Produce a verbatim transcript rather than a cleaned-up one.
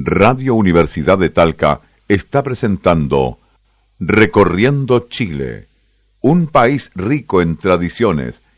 Radio Universidad de Talca está presentando Recorriendo Chile, un país rico en tradiciones,